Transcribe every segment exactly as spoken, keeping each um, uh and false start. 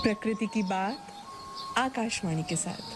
प्रकृति की बात आकाशवाणी के साथ।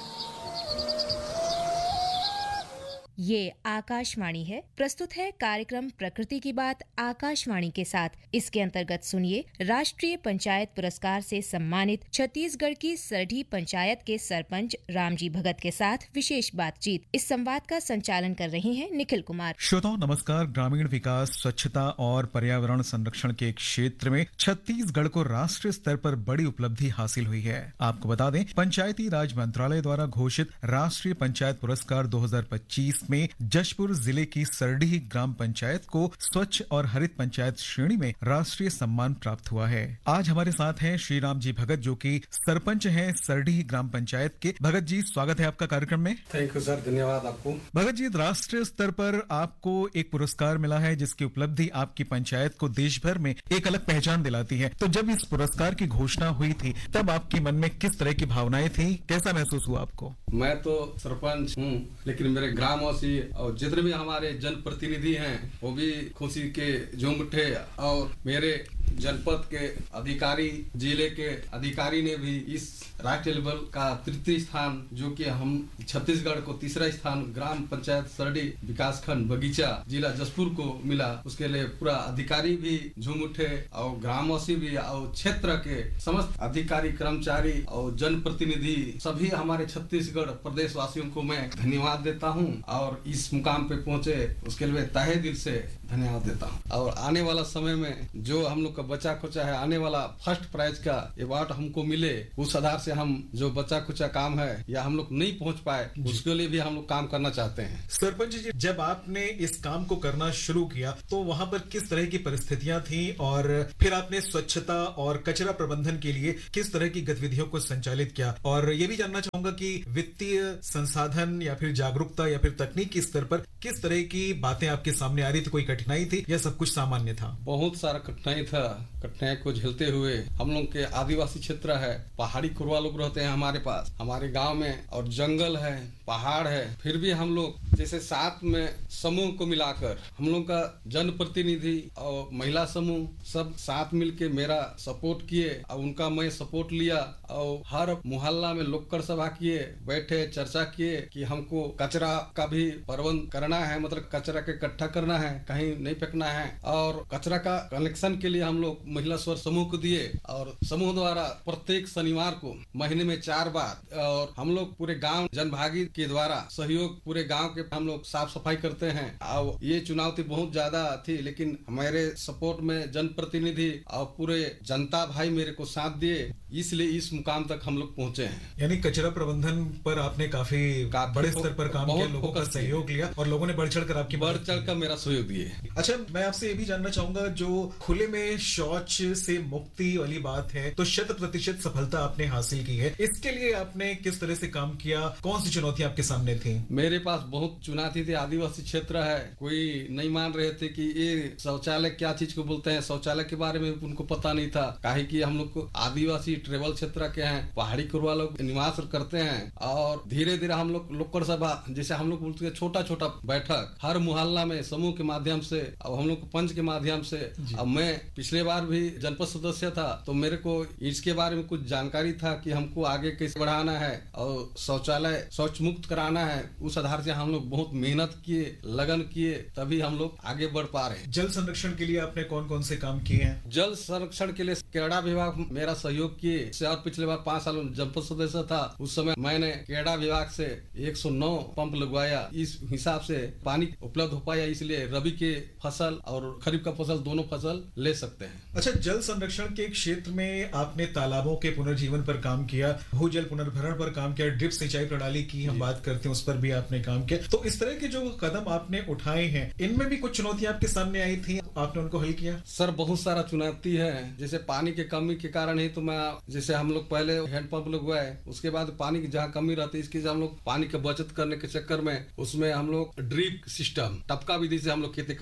ये आकाशवाणी है। प्रस्तुत है कार्यक्रम प्रकृति की बात आकाशवाणी के साथ। इसके अंतर्गत सुनिए राष्ट्रीय पंचायत पुरस्कार से सम्मानित छत्तीसगढ़ की सरडी पंचायत के सरपंच रामजी भगत के साथ विशेष बातचीत। इस संवाद का संचालन कर रहे हैं निखिल कुमार। श्रोताओं नमस्कार। ग्रामीण विकास, स्वच्छता और पर्यावरण संरक्षण के क्षेत्र में छत्तीसगढ़ को राष्ट्रीय स्तर पर बड़ी उपलब्धि हासिल हुई है। आपको बता दें, पंचायती राज मंत्रालय द्वारा घोषित राष्ट्रीय पंचायत पुरस्कार दो हज़ार पच्चीस में जशपुर जिले की सरडी ग्राम पंचायत को स्वच्छ और हरित पंचायत श्रेणी में राष्ट्रीय सम्मान प्राप्त हुआ है। आज हमारे साथ हैं श्री राम जी भगत, जो कि सरपंच हैं सरडी ग्राम पंचायत के। भगत जी, स्वागत है आपका कार्यक्रम में। थैंक यू सर, धन्यवाद आपको। भगत जी, राष्ट्रीय स्तर पर आपको एक पुरस्कार मिला है जिसकी उपलब्धि आपकी पंचायत को देश भर में एक अलग पहचान दिलाती है। तो जब इस पुरस्कार की घोषणा हुई थी तब आपके मन में किस तरह की भावनाएं थी, कैसा महसूस हुआ आपको? मैं तो सरपंच हूँ, लेकिन मेरे ग्राम और जितने भी हमारे जनप्रतिनिधि हैं वो भी खुशी के झूम उठे और मेरे जनपद के अधिकारी, जिले के अधिकारी ने भी इस राष्ट्रीय लेवल का तृतीय स्थान, जो कि हम छत्तीसगढ़ को तीसरा स्थान ग्राम पंचायत सरडी विकास खंड बगीचा जिला जशपुर को मिला, उसके लिए पूरा अधिकारी भी झूम उठे और ग्रामवासी भी और क्षेत्र के समस्त अधिकारी, कर्मचारी और जनप्रतिनिधि सभी हमारे छत्तीसगढ़ प्रदेश वासियों को मैं धन्यवाद देता हूं और इस मुकाम पे पहुंचे उसके लिए तहे दिल से धन्यवाद देता हूं। और आने वाला समय में जो हम लोग का बचा खुचा है, आने वाला फर्स्ट प्राइज का अवार्ड हमको मिले, उस आधार से हम जो बचा खुचा काम है या हम लोग नहीं पहुंच पाए उसके लिए भी हम लोग काम करना चाहते हैं। सरपंच जी, जब आपने इस काम को करना शुरू किया तो वहाँ पर किस तरह की परिस्थितियां थी और फिर आपने स्वच्छता और कचरा प्रबंधन के लिए किस तरह की गतिविधियों को संचालित किया? और ये भी जानना चाहूंगा कि वित्तीय संसाधन या फिर जागरूकता या फिर तकनीकी स्तर पर किस तरह की बातें आपके सामने आ रही थी? कोई कठिनाई थी या सब कुछ सामान्य था? बहुत सारा कठिनाई था। कठिनाई को झेलते हुए हम लोग के आदिवासी क्षेत्र है, पहाड़ी कुरवा लोग रहते हैं हमारे पास, हमारे गांव में, और जंगल है, पहाड़ है, फिर भी हम लोग जैसे साथ में समूह को मिलाकर हम लोग का जनप्रतिनिधि और महिला समूह सब साथ मिलके मेरा सपोर्ट किए और उनका मैं सपोर्ट लिया और हर मोहल्ला में लोकड़ सभा किए, बैठे चर्चा किए कि हमको कचरा का भी प्रबंध करना है, मतलब कचरा के इकट्ठा करना है, कहीं नहीं फेंकना है। और कचरा का कलेक्शन के लिए हम लोग महिला स्वर समूह को दिए और समूह द्वारा प्रत्येक शनिवार को महीने में चार बार और हम लोग पूरे गांव जनभागी के द्वारा सहयोग पूरे गांव के हम लोग साफ सफाई करते हैं। और ये चुनौती बहुत ज्यादा थी, लेकिन हमारे सपोर्ट में जनप्रतिनिधि और पूरे जनता भाई मेरे को साथ दिए, इसलिए इस मुकाम तक हम लोग पहुंचे हैं। यानी कचरा प्रबंधन पर आपने काफी बड़े स्तर पर काम किया, लोगों का सहयोग लिया और लोगों ने बढ़ चढ़ कर आपकी बढ़ चढ़ कर मेरा सहयोग दिए। अच्छा, मैं आपसे ये भी जानना चाहूंगा, जो खुले में शौच से मुक्ति वाली बात है तो शत प्रतिशत सफलता आपने हासिल की है, इसके लिए आपने किस तरह से काम किया? कौन सी चुनौतियां आपके सामने थी? मेरे पास बहुत चुनौती थी। आदिवासी क्षेत्र है, कोई नहीं मान रहे थे कि ये शौचालय क्या चीज को बोलते हैं, शौचालय के बारे में उनको पता नहीं था। काहे कि हम लोग को आदिवासी ट्रेवल क्षेत्र के हैं, पहाड़ी कुरवा लोग निवास करते हैं और धीरे धीरे हम लोग लोकड़ सभा, जैसे हम लोग बोलते हैं छोटा छोटा बैठक हर मोहल्ला में समूह के माध्यम से, अब हम लोग को पंच के माध्यम से। अब मैं पिछले बार भी जनपद सदस्य था तो मेरे को इसके बारे में कुछ जानकारी था कि हमको आगे कैसे बढ़ाना है और शौचालय शौच मुक्त कराना है। उस आधार से हम लोग बहुत मेहनत किए, लगन किए, तभी हम लोग आगे बढ़ पा रहे हैं। जल संरक्षण के लिए आपने कौन कौन से काम किए हैं? जल संरक्षण के लिए क्रीड़ा विभाग मेरा सहयोग किए और पिछले बार पांच साल जनपद सदस्य था, उस समय मैंने क्रीड़ा विभाग से एक सौ नौ पंप लगवाया। इस हिसाब से पानी उपलब्ध हो पाया, इसलिए रबी के फसल और खरीफ का फसल दोनों फसल ले सकते हैं। अच्छा, जल संरक्षण के क्षेत्र में आपने तालाबों के पुनर्जीवन पर काम किया, भूजल पुनर्भरण पर काम किया, ड्रिप सिंचाई प्रणाली की हम बात करते हैं उस पर भी आपने काम किया। तो इस तरह के जो कदम आपने उठाए हैं, इनमें भी कुछ चुनौतियां आपके सामने आई थी, आपने उनको हल किया? सर, बहुत सारा चुनौती है। जैसे पानी के कमी के कारण ही तो मैं, जैसे हम लोग पहले हैंडपंप लगवाए, उसके बाद पानी की जहाँ कमी रहती है इसकी हम लोग पानी की बचत करने के चक्कर में उसमें हम लोग ड्रिप सिस्टम टपका विधि से हम लोग खेती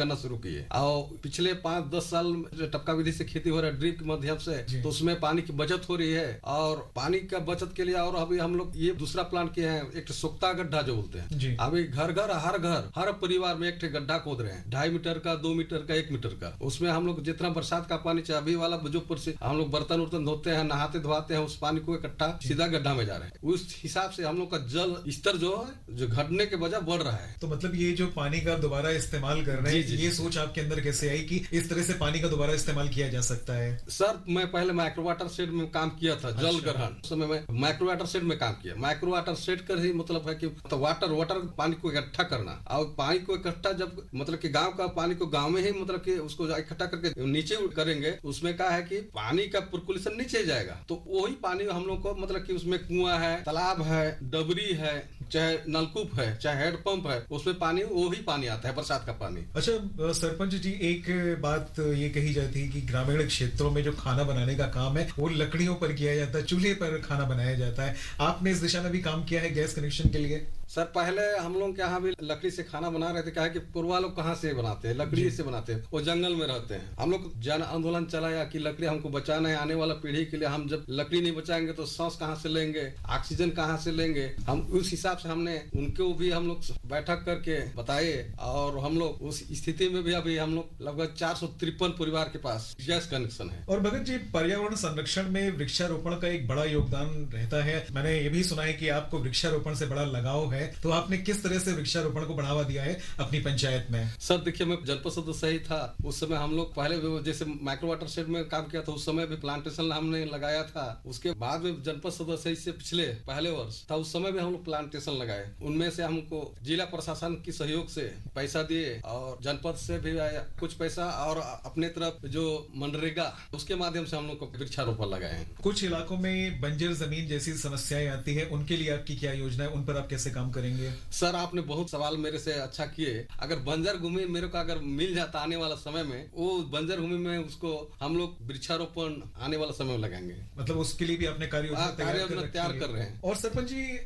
करना शुरू किए। और पिछले पाँच दस साल जो टपका विधि से खेती हो रहा है ड्रिप के माध्यम से, तो उसमें पानी की बचत हो रही है। और पानी का बचत के लिए और अभी हम लोग ये दूसरा प्लान किए हैं, एक सोख्ता गड्ढा जो बोलते हैं। अभी घर घर हर घर हर परिवार में एक गड्ढा खोद रहे हैं, ढाई मीटर का, दो मीटर का, एक मीटर का। उसमें हम लोग जितना बरसात का पानी चाहिए, अभी वाला जो हम लोग बर्तन उर्तन धोते हैं, नहाते धोते हैं, उस पानी को इकट्ठा सीधा गड्ढा में जा रहे हैं। उस हिसाब से हम लोग का जल स्तर जो है जो घटने के बजाय बढ़ रहा है। तो मतलब ये जो पानी का दोबारा इस्तेमाल कर रहे हैं, ये सोच आपके अंदर कैसे आई कि इस तरह से पानी का दोबारा इस्तेमाल किया जा सकता है? सर मैं पहले माइक्रो वाटर शेड में काम किया था। जल ग्रहण उस समय में माइक्रो वाटर शेड में काम किया। माइक्रो वाटर शेड का ही मतलब है कि तो वाटर वाटर पानी को इकट्ठा करना, और पानी को इकट्ठा जब मतलब कि गांव का पानी को गांव में ही मतलब कि उसको इकट्ठा करके नीचे करेंगे, उसमें क्या है कि पानी का पर्कुलेशन नीचे जाएगा। तो वही पानी हम लोग को मतलब कि उसमें कुआं है, तालाब है, डबरी है, चाहे नलकूप है, चाहे हेडपंप है, उसमें पानी वही पानी आता है, बरसात का पानी। अच्छा सरपंच जी, एक बात ये कही जाती है कि ग्रामीण क्षेत्रों में जो खाना बनाने का काम है वो लकड़ियों पर किया जाता है, चूल्हे पर खाना बनाया जाता है। आपने इस दिशा में भी काम किया है गैस कनेक्शन के लिए? सर पहले हम लोग के यहाँ भी लकड़ी से खाना बना रहे थे। क्या है कि पूर्वा लोग कहाँ से बनाते हैं, लकड़ी से बनाते हैं, वो जंगल में रहते हैं। हम लोग जन आंदोलन चलाया कि लकड़ी हमको बचाना है, आने वाला पीढ़ी के लिए। हम जब लकड़ी नहीं बचाएंगे तो सांस कहाँ से लेंगे, ऑक्सीजन कहाँ से लेंगे। हम उस हिसाब से हमने उनको भी हम लोग बैठक करके बताए, और हम लोग उस स्थिति में भी अभी हम लोग लगभग चार सौ तिरपन परिवार के पास गैस कनेक्शन है। और भगत जी, पर्यावरण संरक्षण में वृक्षारोपण का एक बड़ा योगदान रहता है। मैंने ये भी सुना है कि आपको वृक्षारोपण से बड़ा लगाव है, तो आपने किस तरह से वृक्षारोपण को बढ़ावा दिया है अपनी पंचायत में? सर देखिए, मैं जनपद सदस्य ही था उस समय। हम लोग पहले जैसे माइक्रो वाटर शेड में काम किया था, उस समय भी प्लांटेशन हमने लगाया था। उसके बाद में जनपद सदस्य से पिछले पहले वर्ष था, उस समय भी हम लोग प्लांटेशन लगाए। उनमें से हमको जिला प्रशासन की सहयोग से पैसा दिए, और जनपद से भी आया कुछ पैसा, और अपने तरफ जो मनरेगा उसके माध्यम से हम लोग को वृक्षारोपण लगाए हैं। कुछ इलाकों में बंजर जमीन जैसी समस्याएं आती है, उनके लिए आपकी क्या योजना है, उन पर आप कैसे काम करेंगे? सर आपने बहुत सवाल मेरे से अच्छा किए। अगर बंजर भूमि मेरे को अगर मिल जाता आने वाला समय में, वो बंजर भूमि में उसको हम लोग वृक्षारोपण आने वाला समय में लगाएंगे। मतलब उसके लिए भी आपने कार्य योजना तैयार कर रहे हैं। और सरपंच जी,